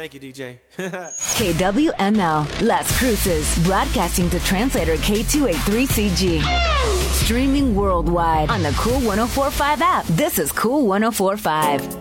Thank you, DJ. KWML, Las Cruces, broadcasting to translator K283CG. Streaming worldwide on the Cool 104.5 app. This is Cool 104.5.